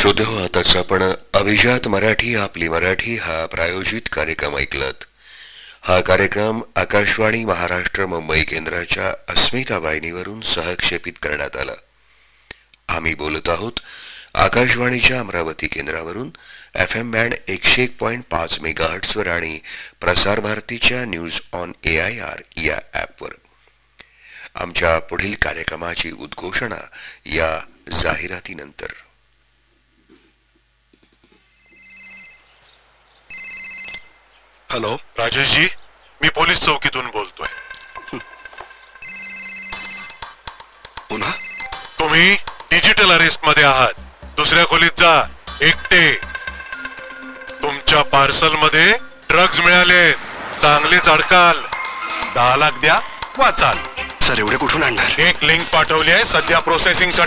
श्रोते हो, आताच आपण अभिजात मराठी आपली मराठी हा प्रायोजित कार्यक्रम ऐकलात. हा कार्यक्रम आकाशवाणी महाराष्ट्र मुंबई केंद्राच्या अस्मिता वाहिनीवरून सहक्षेपित करण्यात आला. आम्ही बोलत आहोत आकाशवाणीच्या अमरावती केंद्रावरून FM बँड 101.5 मेगाहर्ट्झवर आणि प्रसार भारतीच्या न्यूज ऑन AIR या ॲपवर. आमच्या पुढील कार्यक्रमाची उद्घोषणा या जाहिरातीनंतर. हॅलो राजेशजी, मी पोलीस चौकीतून बोलतोय. पुन्हा तुम्ही डिजिटल अरेस्ट मध्ये आहात. दुसऱ्या खोलीत जा, एकटे. तुमच्या पार्सल मध्ये ड्रग्ज मिळाले. चांगलेच अडकाल. 10 लाख द्या, वाचाल. सर, एवढे कुठून आणणार? एक लिंक पाठवली आहे, सध्या प्रोसेसिंग